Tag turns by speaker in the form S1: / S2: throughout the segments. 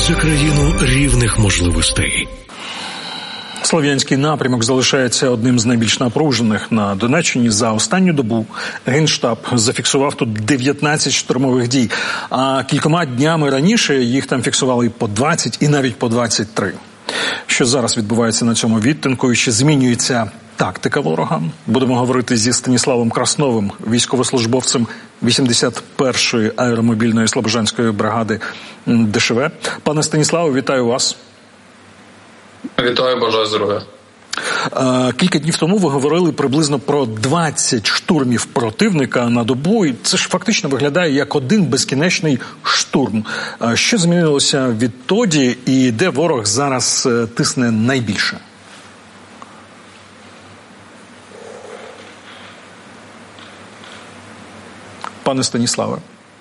S1: за країну рівних можливостей.
S2: Слов'янський напрямок залишається одним з найбільш напружених на Донеччині. За останню добу Генштаб зафіксував тут 19 штурмових дій, а кількома днями раніше їх там фіксували по 20 і навіть по 23. Що зараз відбувається на цьому відтинку і чи змінюється тактика ворога? Будемо говорити зі Станіславом Красновим, військовослужбовцем 81-ї аеромобільної Слобожанської бригади ДШВ. Пане Станіславе, вітаю вас.
S3: Вітаю, бажаю здоров'я.
S2: Кілька днів тому ви говорили приблизно про 20 штурмів противника на добу, і це ж фактично виглядає як один безкінечний штурм. Що змінилося відтоді і де ворог зараз тисне найбільше? Пане Станіславе,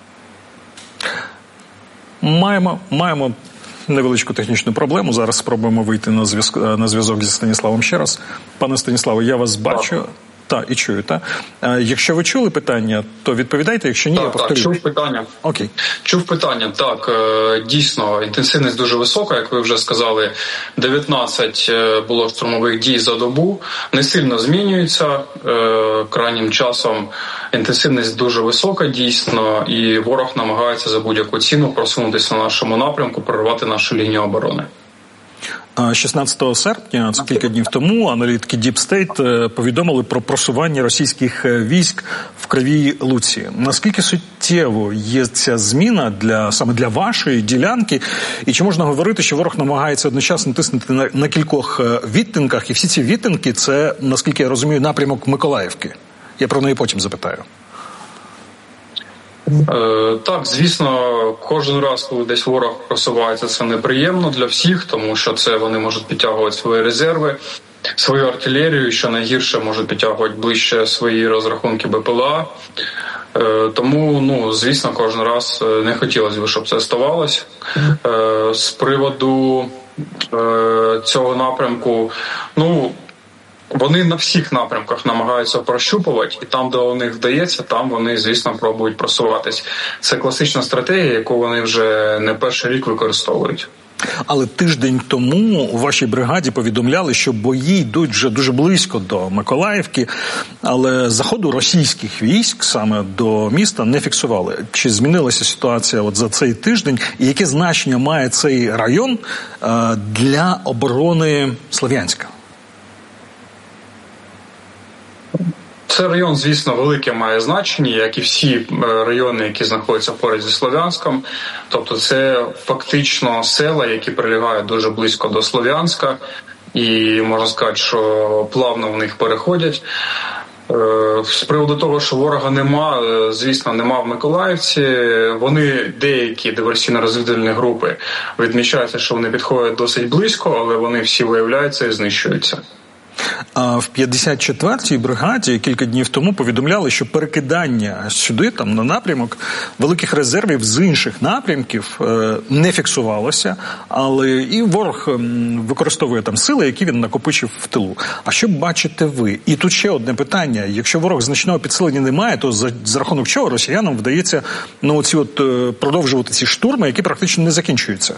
S2: маємо невеличку технічну проблему. Зараз спробуємо вийти на зв'язок зі Станіславом ще раз. Пане Станіславе, я вас бачу і чую. Якщо ви чули питання, то відповідайте. Якщо ні, я повторю.
S3: Так, чув питання.
S2: Окей.
S3: Чув питання. Так, дійсно, інтенсивність дуже висока, як ви вже сказали. 19 було штурмових дій за добу. Не сильно змінюється. Крайнім часом інтенсивність дуже висока, дійсно, і ворог намагається за будь-яку ціну просунутися на нашому напрямку, прорвати нашу лінію оборони.
S2: 16 серпня, це кілька днів тому, аналітики Deep State повідомили про просування російських військ в Кривій Луці. Наскільки суттєво є ця зміна саме для вашої ділянки? І чи можна говорити, що ворог намагається одночасно тиснути на кількох відтинках? І всі ці відтинки – це, наскільки я розумію, напрямок Миколаївки. Я про неї потім запитаю.
S3: Так, звісно, кожен раз, коли десь ворог просувається, це неприємно для всіх, тому що це вони можуть підтягувати свої резерви, свою артилерію, що найгірше можуть підтягувати ближче свої розрахунки БПЛА. Тому, звісно, кожен раз не хотілося б, щоб це ставалося. З приводу цього напрямку, вони на всіх напрямках намагаються прощупувати, і там, де у них вдається, там вони, звісно, пробують просуватись. Це класична стратегія, яку вони вже не перший рік використовують.
S2: Але тиждень тому у вашій бригаді повідомляли, що бої йдуть вже дуже близько до Миколаївки, але заходу російських військ саме до міста не фіксували. Чи змінилася ситуація за цей тиждень і яке значення має цей район для оборони Слов'янська?
S3: Це район, звісно, велике має значення, як і всі райони, які знаходяться поряд зі Слов'янськом. Тобто це фактично села, які прилягають дуже близько до Слов'янська, і можна сказати, що плавно в них переходять. З приводу того, що ворога нема, звісно, нема в Миколаївці. Вони, деякі диверсійно-розвідувальні групи, відмічаються, що вони підходять досить близько, але вони всі виявляються і знищуються.
S2: А в 54-й бригаді кілька днів тому повідомляли, що перекидання сюди, на напрямок, великих резервів з інших напрямків не фіксувалося, але і ворог використовує сили, які він накопичив в тилу. А що бачите ви? І тут ще одне питання. Якщо ворог значного підсилення не має, то за рахунок чого росіянам вдається продовжувати ці штурми, які практично не закінчуються?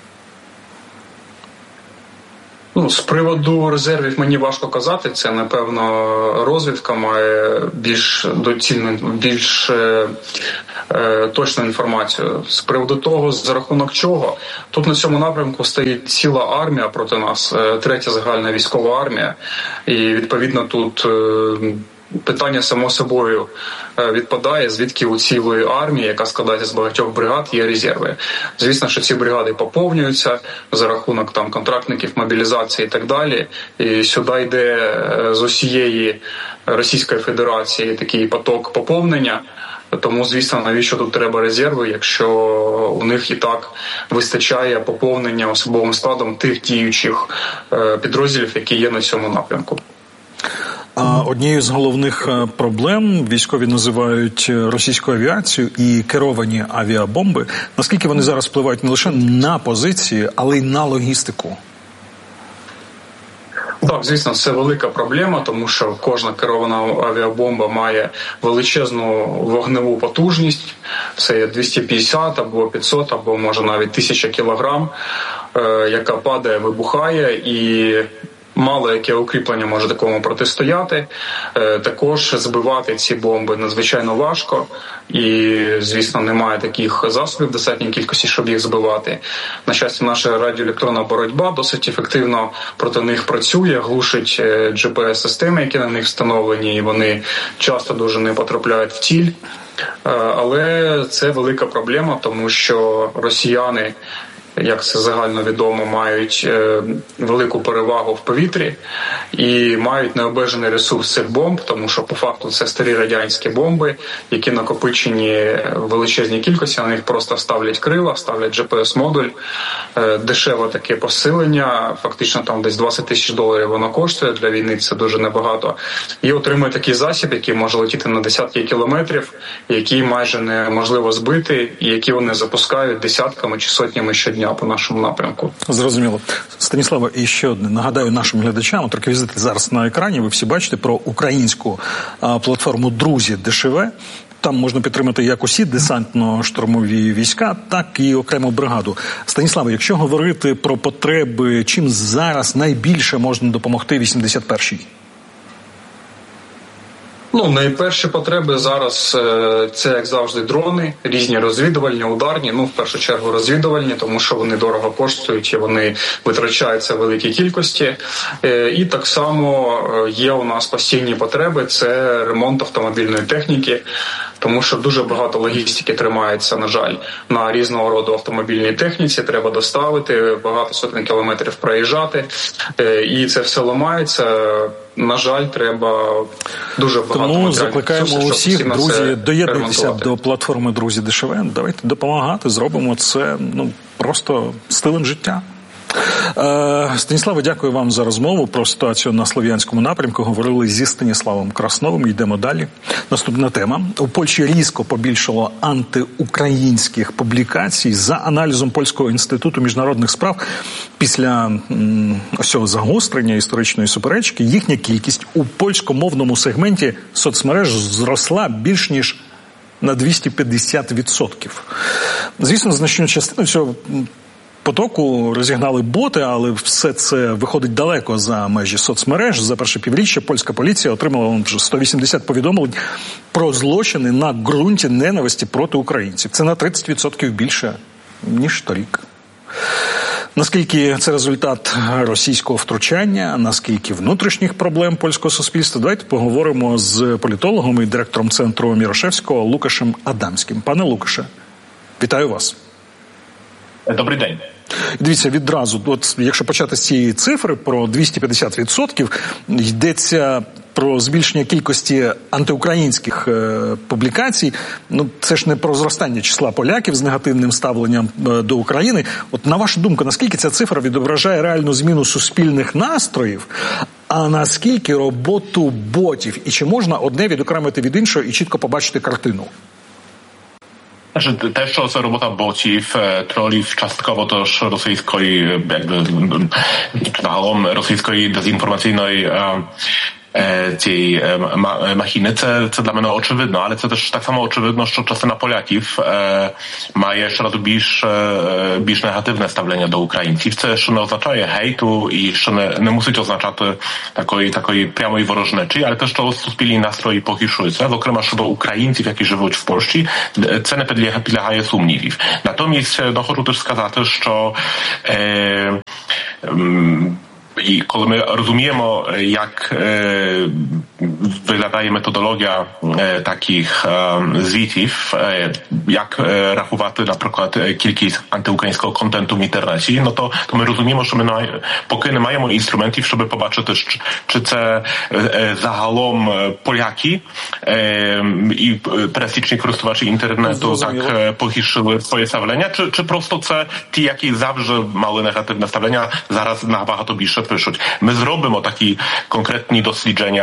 S3: З приводу резервів мені важко казати. Це, напевно, розвідка має більш доцільну, більш точну інформацію. З приводу того, за рахунок чого, тут на цьому напрямку стоїть ціла армія проти нас, 3-я загальна військова армія. І, відповідно, тут питання само собою відпадає, звідки у цілої армії, яка складається з багатьох бригад, є резерви. Звісно, що ці бригади поповнюються за рахунок контрактників, мобілізації і так далі. І сюди йде з усієї Російської Федерації такий поток поповнення. Тому, звісно, навіщо тут треба резерви, якщо у них і так вистачає поповнення особовим складом тих діючих підрозділів, які є на цьому напрямку.
S2: Однією з головних проблем військові називають російську авіацію і керовані авіабомби. Наскільки вони зараз впливають не лише на позиції, але й на логістику?
S3: Так, звісно, це велика проблема, тому що кожна керована авіабомба має величезну вогневу потужність. Це 250 або 500, або може навіть 1000 кілограм, яка падає, вибухає і мало яке укріплення може такому протистояти. Також збивати ці бомби надзвичайно важко і, звісно, немає таких засобів в достатній кількості, щоб їх збивати. На щастя, наша радіоелектронна боротьба досить ефективно проти них працює, глушить GPS-системи, які на них встановлені, і вони часто дуже не потрапляють в ціль. Але це велика проблема, тому що росіяни, як це загально відомо, мають велику перевагу в повітрі і мають необмежений ресурс цих бомб, тому що по факту це старі радянські бомби, які накопичені в величезній кількості, на них просто ставлять крила, ставлять GPS-модуль, дешеве таке посилення, фактично там десь $20 000 воно коштує, для війни це дуже небагато, і отримує такий засіб, який може летіти на десятки кілометрів, який майже неможливо збити, і які вони запускають десятками чи сотнями щодня по нашому напрямку.
S2: Зрозуміло. Станіславе, і ще одне. Нагадаю нашим глядачам, реквізити зараз на екрані, ви всі бачите про українську платформу «Друзі ДШВ». Там можна підтримати як усі десантно-штурмові війська, так і окрему бригаду. Станіславе, якщо говорити про потреби, чим зараз найбільше можна допомогти 81-й?
S3: Найперші потреби зараз це, як завжди, дрони, різні розвідувальні, ударні, в першу чергу розвідувальні, тому що вони дорого коштують і вони витрачаються в великій кількості. І так само є у нас постійні потреби, це ремонт автомобільної техніки, тому що дуже багато логістики тримається, на жаль, на різного роду автомобільній техніці, треба доставити, багато сотень кілометрів проїжджати, і це все ламається. На жаль, треба дуже багато.
S2: Тому закликаємо усіх, друзі, доєднуйтеся до платформи «Друзі ДШВ». Давайте допомагати, зробимо це просто стилем життя. Станіславе, дякую вам за розмову про ситуацію на Слов'янському напрямку. Говорили зі Станіславом Красновим. Йдемо далі. Наступна тема. У Польщі різко побільшало антиукраїнських публікацій. За аналізом Польського інституту міжнародних справ, після ось цього загострення історичної суперечки, їхня кількість у польськомовному сегменті соцмереж зросла більш ніж на 250%. Звісно, значну частину цього потоку розігнали боти, але все це виходить далеко за межі соцмереж. За перше півріччя польська поліція отримала вже 180 повідомлень про злочини на ґрунті ненависті проти українців. Це на 30% більше, ніж торік. Наскільки це результат російського втручання, наскільки внутрішніх проблем польського суспільства, давайте поговоримо з політологом і директором центру Мірошевського Лукашем Адамським. Пане Лукаше, вітаю вас.
S4: Добрий день.
S2: Дивіться, відразу, якщо почати з цієї цифри про 250%, йдеться про збільшення кількості антиукраїнських публікацій. Це ж не про зростання числа поляків з негативним ставленням до України. На вашу думку, наскільки ця цифра відображає реальну зміну суспільних настроїв, а наскільки роботу ботів? І чи можна одне відокремити від іншого і чітко побачити картину?
S4: Те, що це робота ботів, тролів, частково też rosyjskiej, загалом російської дезінформаційної цієї махіни, це для мене очевидно, але це теж так само очевидно, що частина поляків має щоразу більш негативне ставлення до українців. Це ще не означає гейту і ще не мусить означати такої прямої ворожнечі, але теж to суспільні настрої погіршуються, зокрема щодо українців, які живуть в Польщі, це не підлягає сумнівів. Натомість хочу теж сказати, що i коли ми розуміємо, як виглядає методологія таких звітів, як рахувати, наприклад, кількість антиукраїнського контенту в інтернеті, то ми розуміємо, що ми поки не маємо інструментів, щоб побачити, чи це загалом поляки і пересічні користувачі інтернету так погіршили своє ставлення, чи просто це ті, які завжди мали негативне ставлення, зараз набагато більше пишуть. Ми зробимо такі конкретні дослідження.
S2: Пане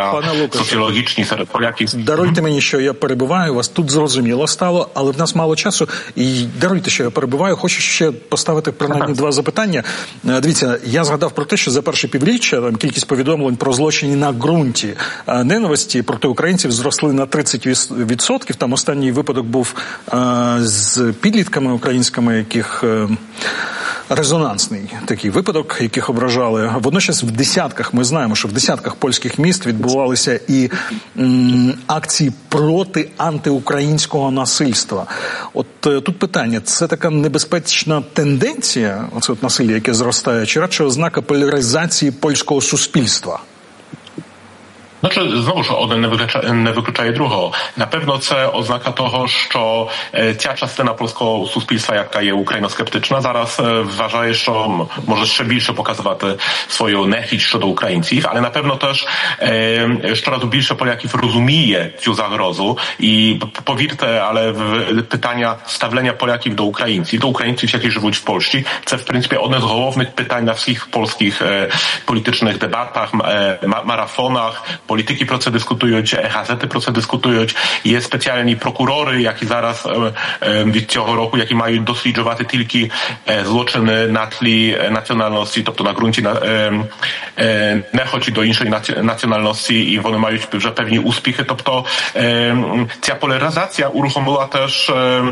S4: socjologiczni serед Polaków.
S2: Даруйте мені, що я перебиваю вас. Тут зрозуміло стало, але в нас мало часу. І даруйте, що я перебиваю. Хочу ще поставити принаймні два запитання. Дивіться, я згадав про те, що за перше півріччя кількість повідомлень про злочини на ґрунті ненависті проти українців зросли на 30%. Там останній випадок був з підлітками українськими, яких резонансний такий випадок, яких ображали. Водночас в десятках, ми знаємо, що в десятках польських міст відбувалися і акції проти антиукраїнського насильства. От тут питання, це така небезпечна тенденція, оце от насилля, яке зростає, чи радше ознака поляризації польського суспільства?
S4: Znaczy, znowu, один не виключає другого. Напевно, це ознака того, що ця частина польського суспільства, яка є україноскептична, зараз вважає, що може ще більше показувати свою нехіч щодо українців, але напевно теж щоraz більше Поляків розуміє цю загрозу і повірте, але питання ставлення Поляків до українців, які живуть в Польщі, це в принципі одне з головних питань на всіх polskich politycznych debatach, marafonach. Політики про це дискутують, газети про це дискутують. Є спеціальні прокурори, які зараз від цього року, які мають досліджувати тільки злочини на тлі національності, тобто на ґрунті нехочі до іншої національності, і вони мають вже певні успіхи. Тобто ця поляризація uruchomiła теж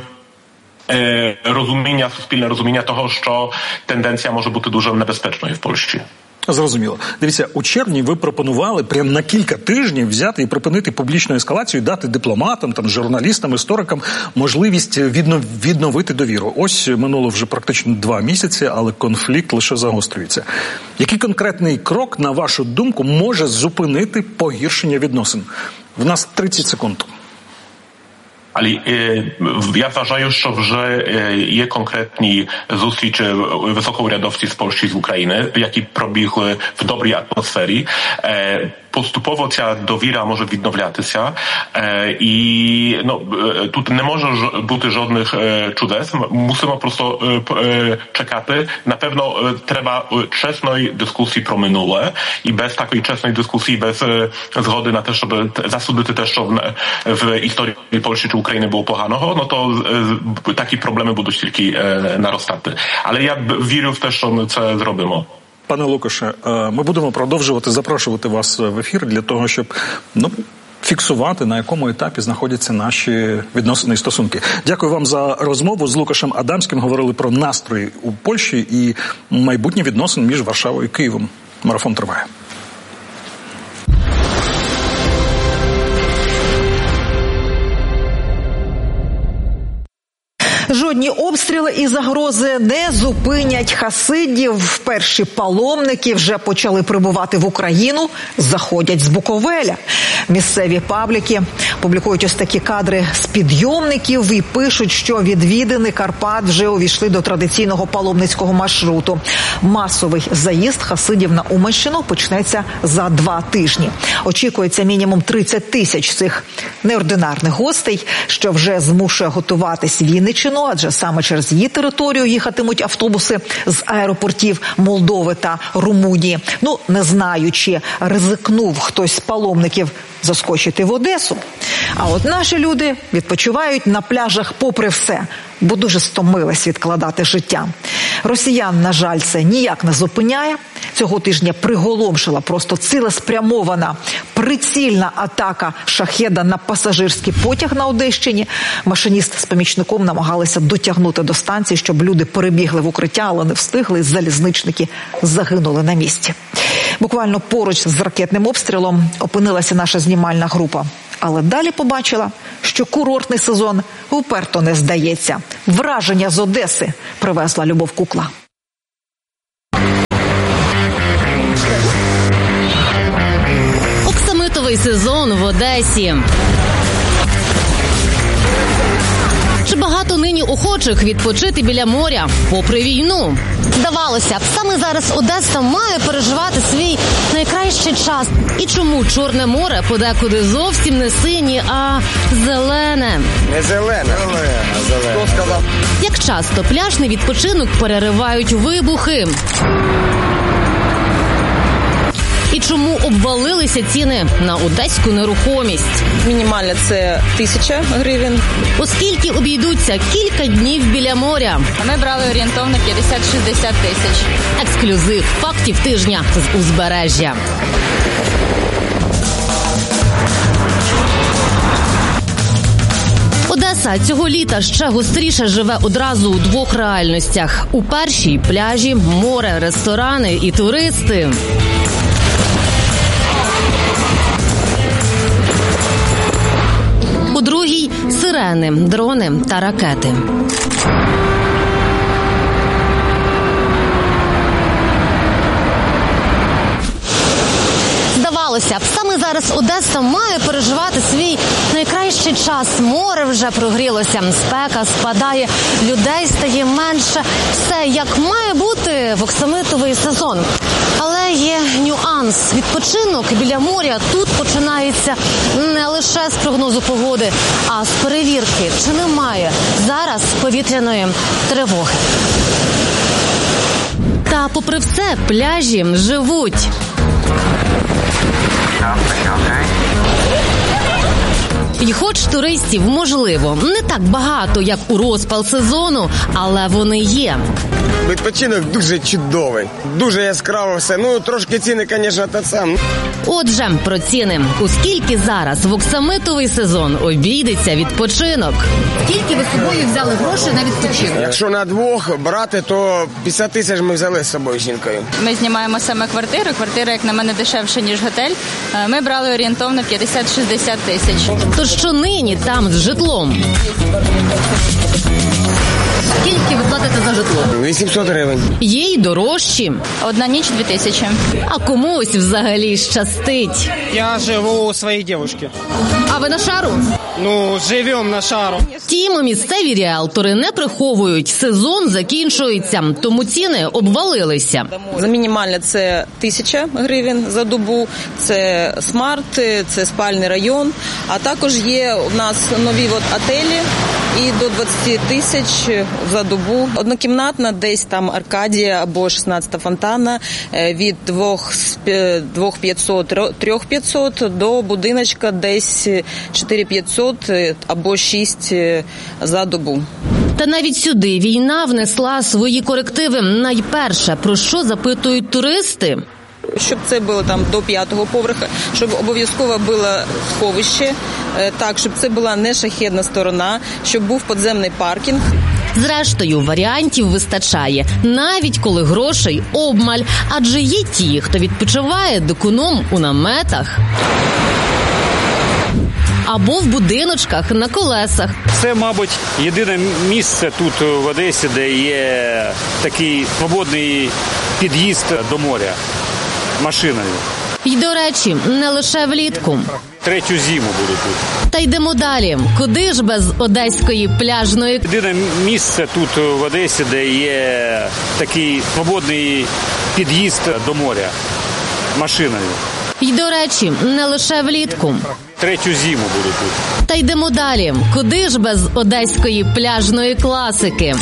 S4: суспільне розуміння того, що тенденція може бути дуже небезпечною в Польщі.
S2: Зрозуміло. Дивіться, у червні ви пропонували прямо на кілька тижнів взяти і припинити публічну ескалацію, дати дипломатам, журналістам, історикам можливість відновити довіру. Ось минуло вже практично 2 місяці, але конфлікт лише загострюється. Який конкретний крок, на вашу думку, може зупинити погіршення відносин? В нас 30 секунд.
S4: Але я вважаю, що вже є конкретні зустрічі високоурядовців з Польщі, з України, які пробігли в добрій атмосфері. Поступово ця довіра може відновлятися і тут не може бути жодних чудес. Мусимо просто czekати. На певно, треба чесної дискусії про минуле і без такої чесної дискусії, без згоди на те, щоб засудити те, що в історії Польщі чи України було поганого, то такі проблеми будуть тільки наростати. Але я вірю в те, що ми це зробимо.
S2: Пане Лукаше, ми будемо продовжувати запрошувати вас в ефір для того, щоб фіксувати, на якому етапі знаходяться наші відносини і стосунки. Дякую вам за розмову. З Лукашем Адамським говорили про настрої у Польщі і майбутні відносини між Варшавою і Києвом. Марафон триває.
S5: Жодні обстріли і загрози не зупинять хасидів. Перші паломники вже почали прибувати в Україну, заходять з Буковеля. Місцеві пабліки публікують ось такі кадри з підйомників і пишуть, що відвідини Карпат вже увійшли до традиційного паломницького маршруту. Масовий заїзд хасидів на Уманщину почнеться за 2 тижні. Очікується мінімум 30 тисяч цих неординарних гостей, що вже змушує готуватись Вінниччину, адже саме через її територію їхатимуть автобуси з аеропортів Молдови та Румунії. Не знаю, чи ризикнув хтось з паломників заскочити в Одесу. А от наші люди відпочивають на пляжах попри все, бо дуже стомились відкладати життя. Росіян, на жаль, це ніяк не зупиняє. Цього тижня приголомшила просто цілеспрямована прицільна атака шахеда на пасажирський потяг на Одещині. Машиніст з помічником намагалися дотягнути до станції, щоб люди перебігли в укриття, але не встигли, і залізничники загинули на місці. Буквально поруч з ракетним обстрілом опинилася наша знімальна група. Але далі побачила, що курортний сезон уперто не здається. Враження з Одеси привезла Любов Кукла.
S6: Оксамитовий сезон в Одесі. Чи багато нині охочих відпочити біля моря, попри війну?
S7: Здавалося б, саме зараз Одеса має переживати свій найкращий час.
S6: І чому Чорне море подекуди зовсім не синє, а зелене?
S8: Не зелене, а зелене. Хто сказав?
S6: Як часто пляжний відпочинок переривають вибухи? І чому обвалилися ціни на одеську нерухомість?
S9: Мінімальна – це 1000 гривень.
S6: Оскільки обійдуться кілька днів біля моря.
S10: Ми брали орієнтовно 50-60 тисяч.
S6: Ексклюзив фактів тижня з узбережжя. Одеса цього літа ще гостріше живе одразу у двох реальностях. У першій – пляжі, море, ресторани і туристи. У другій – сирени, дрони та ракети.
S7: Здавалося б, саме зараз Одеса має переживати свій найкращий час. Море вже прогрілося, спека спадає, людей стає менше. Все як має бути в оксамитовий сезон. Але є нюанс. Відпочинок біля моря тут починається не лише з прогнозу погоди, а з перевірки, чи немає зараз повітряної тривоги.
S6: Та попри все, пляжі живуть. І хоч туристів, можливо, не так багато, як у розпал сезону, але вони є.
S8: Відпочинок дуже чудовий, дуже яскраво все. Ну, трошки ціни, звісно, та сам.
S6: Отже, про ціни. У скільки зараз в оксамитовий сезон обійдеться відпочинок? Скільки ви з собою взяли грошей на відпочинок?
S8: Якщо на двох брати, то 50 тисяч ми взяли з собою з жінкою.
S10: Ми знімаємо саме квартиру. Квартира, як на мене, дешевше, ніж готель. Ми брали орієнтовно 50-60 тисяч.
S6: То що нині там з житлом? Скільки ви платите за житло?
S8: 800 гривень.
S6: Є й дорожчі.
S10: Одна ніч 2000.
S6: А комусь взагалі щастить.
S11: Я живу у своей девушки.
S6: А ви на шару?
S11: Ну, живем на шару.
S6: Втім, місцеві ріелтори не приховують. Сезон закінчується, тому ціни обвалилися.
S9: За мінімальне – це 1000 гривень за добу, це смарт, це спальний район. А також є у нас нові отелі і до 20 тисяч за добу. Однокімнатна, десь там Аркадія або 16-та Фонтана від 2500-3500 до будиночка десь 4500 або 6 за добу.
S6: Та навіть сюди війна внесла свої корективи. Найперше, про що запитують туристи?
S9: Щоб це було там до 5-го поверха, щоб обов'язково було сховище, так, щоб це була не шахедна сторона, щоб був підземний паркінг.
S6: Зрештою, варіантів вистачає, навіть коли грошей обмаль, адже є ті, хто відпочиває дикуном у наметах або в будиночках на колесах.
S12: Це, мабуть, єдине місце тут в Одесі, де є такий свободний під'їзд до моря машиною.
S6: І, до речі, не лише влітку.
S12: 3-ю зиму буду тут.
S6: Та йдемо далі. Куди ж без одеської пляжної?
S12: Єдине місце тут в Одесі, де є такий свободний під'їзд до моря машиною.
S6: І, до речі, не лише влітку.
S12: 3-ю зиму буду тут.
S6: Та йдемо далі. Куди ж без одеської пляжної класики?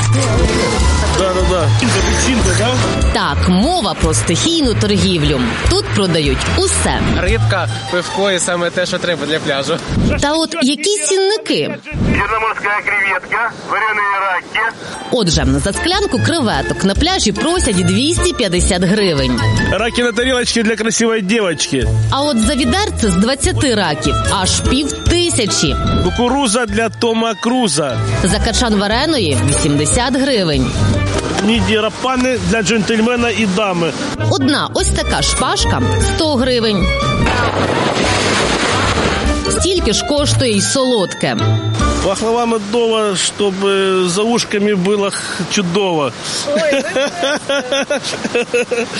S6: Так, мова про стихійну торгівлю. Тут продають усе.
S11: Рибка, пивко і саме те, що треба для пляжу.
S6: Та от які цінники?
S13: Черноморська креветка, варені раки.
S6: Отже, за склянку креветок на пляжі просять 250 гривень.
S14: Раки на тарілочці для красивої дівчинки.
S6: А от за відерце з 20 раків аж 5000.
S14: Кукуруза для Тома Круза.
S6: За качан вареної 80 гривень.
S14: Нідірапани для джентльмена і дами.
S6: Одна ось така шпажка 100 гривень. Стільки ж коштує й солодке.
S14: Пахлава медова, щоб за ушками було чудово.